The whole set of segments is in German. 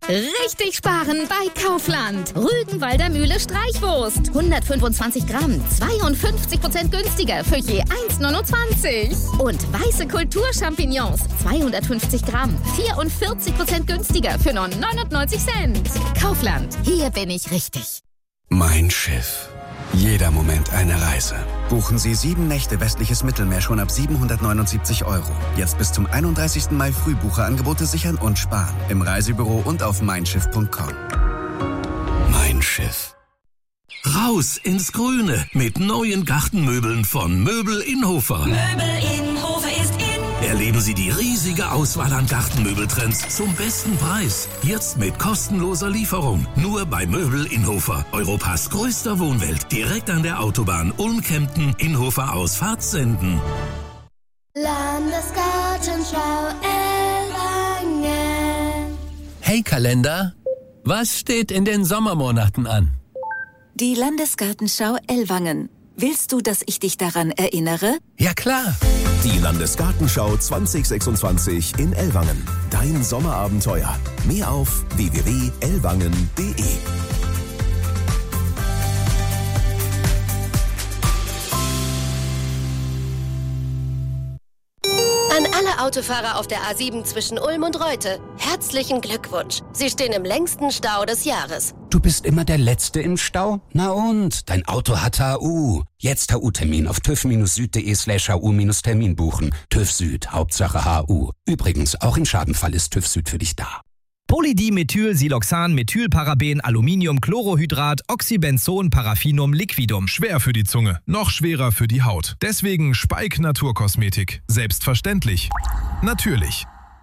Richtig sparen bei Kaufland. Rügenwalder Mühle Streichwurst. 125 Gramm, 52% günstiger für je 1,29. Und weiße Kulturchampignons, 250 Gramm, 44% günstiger für nur 99 Cent. Kaufland, hier bin ich richtig. Mein Schiff. Jeder Moment eine Reise. Buchen Sie 7 Nächte westliches Mittelmeer schon ab 779 €. Jetzt bis zum 31. Mai Frühbucherangebote sichern und sparen. Im Reisebüro und auf meinschiff.com. Mein Schiff. Raus ins Grüne mit neuen Gartenmöbeln von Möbel Inhofer. Möbel Inhofer ist in. Erleben Sie die riesige Auswahl an Gartenmöbeltrends zum besten Preis. Jetzt mit kostenloser Lieferung. Nur bei Möbel Inhofer. Europas größter Wohnwelt. Direkt an der Autobahn Ulm-Kempten, Inhofer aus Fahrtsenden. Landesgartenschau Ellwangen. Hey Kalender, was steht in den Sommermonaten an? Die Landesgartenschau Ellwangen. Willst du, dass ich dich daran erinnere? Ja klar. Die Landesgartenschau 2026 in Ellwangen. Dein Sommerabenteuer. Mehr auf www.ellwangen.de. An alle Autofahrer auf der A7 zwischen Ulm und Reute, herzlichen Glückwunsch. Sie stehen im längsten Stau des Jahres. Du bist immer der Letzte im Stau? Na und? Dein Auto hat HU. Jetzt HU-Termin auf TÜV-Süd.de/HU-Termin buchen. TÜV Süd, Hauptsache HU. Übrigens, auch im Schadenfall ist TÜV Süd für dich da. Polydimethyl-Siloxan, Methylparaben, Aluminium, Chlorohydrat, Oxybenzon, Paraffinum, Liquidum. Schwer für die Zunge, noch schwerer für die Haut. Deswegen Speik Naturkosmetik. Selbstverständlich. Natürlich.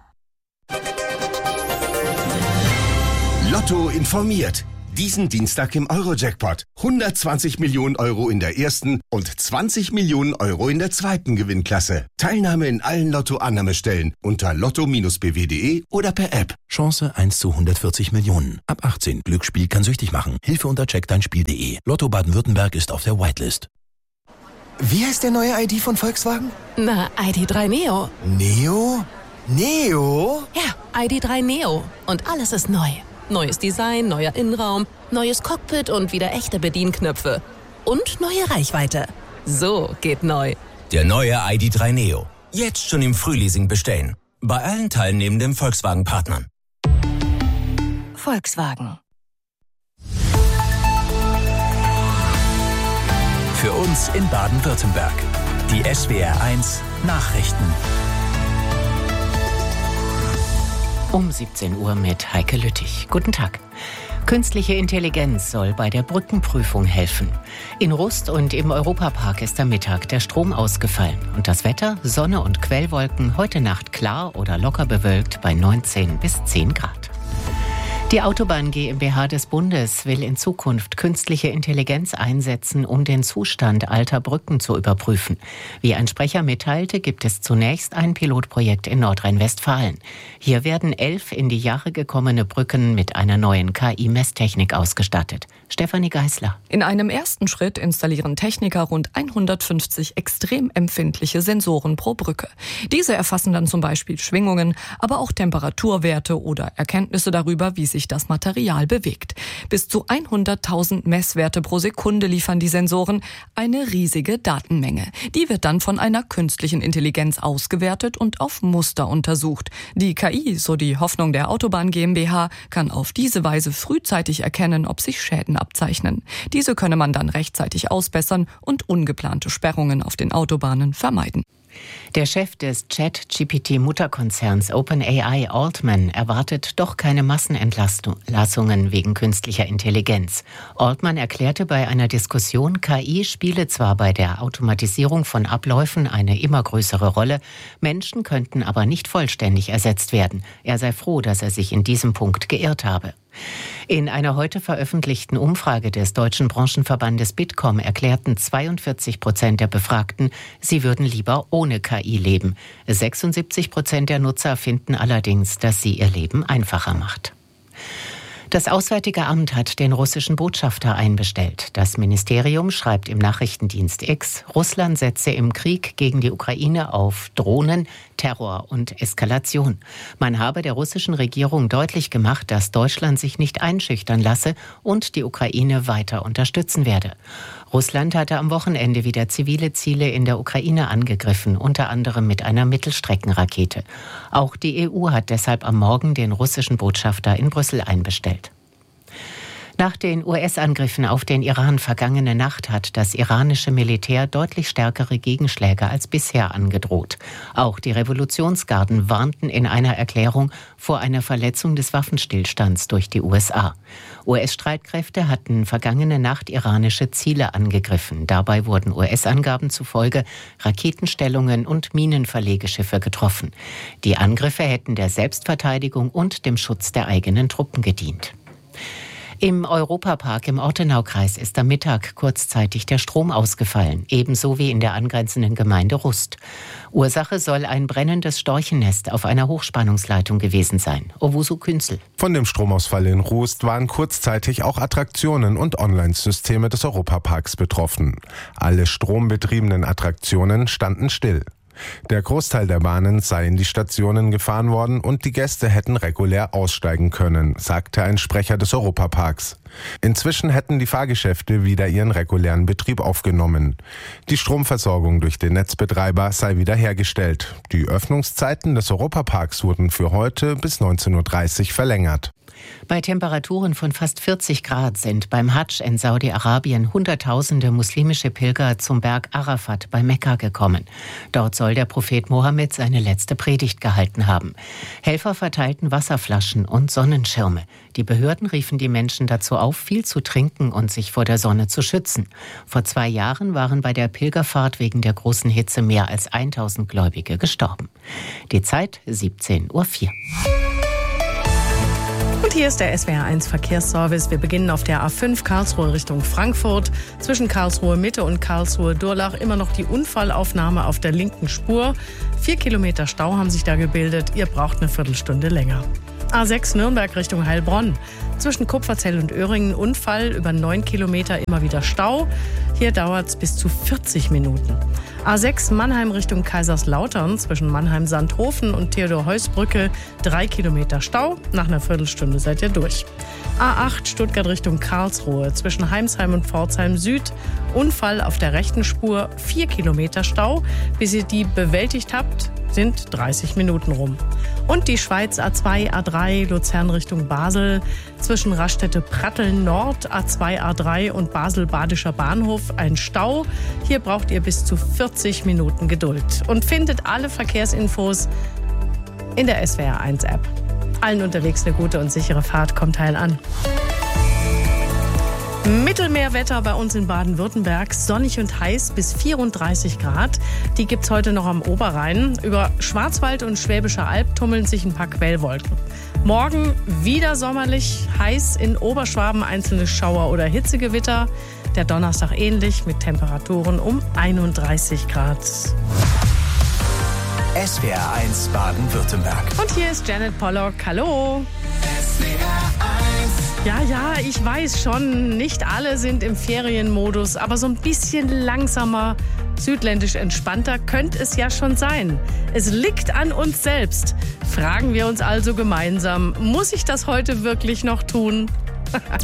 Lotto informiert. Diesen Dienstag im Euro-Jackpot. 120 Millionen € in der ersten und 20 Millionen € in der zweiten Gewinnklasse. Teilnahme in allen Lotto-Annahmestellen unter lotto-bw.de oder per App. Chance 1 zu 140 Millionen. Ab 18. Glücksspiel kann süchtig machen. Hilfe unter checkdeinspiel.de. Lotto Baden-Württemberg ist auf der Whitelist. Wie heißt der neue ID von Volkswagen? Na, ID.3 Neo. Neo? Neo? Ja, ID.3 Neo. Und alles ist neu. Neues Design, neuer Innenraum, neues Cockpit und wieder echte Bedienknöpfe. Und neue Reichweite. So geht neu. Der neue ID.3 Neo. Jetzt schon im Frühleasing bestellen. Bei allen teilnehmenden Volkswagen-Partnern. Volkswagen. Für uns in Baden-Württemberg. Die SWR1 Nachrichten. Um 17 Uhr mit Heike Lüttich. Guten Tag. Künstliche Intelligenz soll bei der Brückenprüfung helfen. In Rust und im Europapark ist am Mittag der Strom ausgefallen. Und das Wetter, Sonne und Quellwolken, heute Nacht klar oder locker bewölkt bei 19 bis 10 Grad. Die Autobahn GmbH des Bundes will in Zukunft künstliche Intelligenz einsetzen, um den Zustand alter Brücken zu überprüfen. Wie ein Sprecher mitteilte, gibt es zunächst ein Pilotprojekt in Nordrhein-Westfalen. Hier werden 11 in die Jahre gekommene Brücken mit einer neuen KI-Messtechnik ausgestattet. Stefanie Geisler. In einem ersten Schritt installieren Techniker rund 150 extrem empfindliche Sensoren pro Brücke. Diese erfassen dann zum Beispiel Schwingungen, aber auch Temperaturwerte oder Erkenntnisse darüber, wie sich das Material bewegt. Bis zu 100.000 Messwerte pro Sekunde liefern die Sensoren, eine riesige Datenmenge. Die wird dann von einer künstlichen Intelligenz ausgewertet und auf Muster untersucht. Die KI, so die Hoffnung der Autobahn GmbH, kann auf diese Weise frühzeitig erkennen, ob sich Schäden abzeichnen. Diese könne man dann rechtzeitig ausbessern und ungeplante Sperrungen auf den Autobahnen vermeiden. Der Chef des ChatGPT-Mutterkonzerns OpenAI, Altman, erwartet doch keine Massenentlassungen wegen künstlicher Intelligenz. Altman erklärte bei einer Diskussion, KI spiele zwar bei der Automatisierung von Abläufen eine immer größere Rolle, Menschen könnten aber nicht vollständig ersetzt werden. Er sei froh, dass er sich in diesem Punkt geirrt habe. In einer heute veröffentlichten Umfrage des deutschen Branchenverbandes Bitkom erklärten 42% der Befragten, sie würden lieber ohne KI leben. 76% der Nutzer finden allerdings, dass sie ihr Leben einfacher macht. Das Auswärtige Amt hat den russischen Botschafter einbestellt. Das Ministerium schreibt im Nachrichtendienst X, Russland setze im Krieg gegen die Ukraine auf Drohnen, Terror und Eskalation. Man habe der russischen Regierung deutlich gemacht, dass Deutschland sich nicht einschüchtern lasse und die Ukraine weiter unterstützen werde. Russland hatte am Wochenende wieder zivile Ziele in der Ukraine angegriffen, unter anderem mit einer Mittelstreckenrakete. Auch die EU hat deshalb am Morgen den russischen Botschafter in Brüssel einbestellt. Nach den US-Angriffen auf den Iran vergangene Nacht hat das iranische Militär deutlich stärkere Gegenschläge als bisher angedroht. Auch die Revolutionsgarden warnten in einer Erklärung vor einer Verletzung des Waffenstillstands durch die USA. US-Streitkräfte hatten vergangene Nacht iranische Ziele angegriffen. Dabei wurden US-Angaben zufolge Raketenstellungen und Minenverlegeschiffe getroffen. Die Angriffe hätten der Selbstverteidigung und dem Schutz der eigenen Truppen gedient. Im Europapark im Ortenaukreis ist am Mittag kurzzeitig der Strom ausgefallen, ebenso wie in der angrenzenden Gemeinde Rust. Ursache soll ein brennendes Storchennest auf einer Hochspannungsleitung gewesen sein. Owusu Künzel. Von dem Stromausfall in Rust waren kurzzeitig auch Attraktionen und Online-Systeme des Europaparks betroffen. Alle strombetriebenen Attraktionen standen still. Der Großteil der Bahnen sei in die Stationen gefahren worden und die Gäste hätten regulär aussteigen können, sagte ein Sprecher des Europaparks. Inzwischen hätten die Fahrgeschäfte wieder ihren regulären Betrieb aufgenommen. Die Stromversorgung durch den Netzbetreiber sei wiederhergestellt. Die Öffnungszeiten des Europaparks wurden für heute bis 19:30 Uhr verlängert. Bei Temperaturen von fast 40 Grad sind beim Hadsch in Saudi-Arabien Hunderttausende muslimische Pilger zum Berg Arafat bei Mekka gekommen. Dort soll der Prophet Mohammed seine letzte Predigt gehalten haben. Helfer verteilten Wasserflaschen und Sonnenschirme. Die Behörden riefen die Menschen dazu auf, viel zu trinken und sich vor der Sonne zu schützen. Vor 2 Jahren waren bei der Pilgerfahrt wegen der großen Hitze mehr als 1000 Gläubige gestorben. Die Zeit 17:04 Uhr. Und hier ist der SWR1 Verkehrsservice. Wir beginnen auf der A5 Karlsruhe Richtung Frankfurt. Zwischen Karlsruhe Mitte und Karlsruhe Durlach immer noch die Unfallaufnahme auf der linken Spur. 4 Kilometer Stau haben sich da gebildet. Ihr braucht eine Viertelstunde länger. A6 Nürnberg Richtung Heilbronn. Zwischen Kupferzell und Öhringen Unfall, über 9 Kilometer immer wieder Stau. Hier dauert es bis zu 40 Minuten. A6 Mannheim Richtung Kaiserslautern, zwischen Mannheim-Sandhofen und Theodor-Heuss-Brücke 3 Kilometer Stau. Nach einer Viertelstunde seid ihr durch. A8 Stuttgart Richtung Karlsruhe, zwischen Heimsheim und Pforzheim Süd. Unfall auf der rechten Spur, 4 Kilometer Stau. Bis ihr die bewältigt habt, sind 30 Minuten rum. Und die Schweiz A2, A3 Luzern Richtung Basel, zwischen Raststätte-Pratteln Nord, A2, A3 und Basel-Badischer Bahnhof ein Stau. Hier braucht ihr bis zu 40 Minuten Geduld. Und findet alle Verkehrsinfos in der SWR1-App. Allen unterwegs eine gute und sichere Fahrt, kommt heil an. Mittelmeerwetter bei uns in Baden-Württemberg, sonnig und heiß bis 34 Grad. Die gibt's heute noch am Oberrhein. Über Schwarzwald und Schwäbische Alb tummeln sich ein paar Quellwolken. Morgen wieder sommerlich, heiß in Oberschwaben einzelne Schauer oder Hitzegewitter. Der Donnerstag ähnlich mit Temperaturen um 31 Grad. SWR1 Baden-Württemberg. Und hier ist Janet Pollock. Hallo. Ja, ich weiß schon, nicht alle sind im Ferienmodus, aber so ein bisschen langsamer, südländisch entspannter könnte es ja schon sein. Es liegt an uns selbst. Fragen wir uns also gemeinsam, muss ich das heute wirklich noch tun?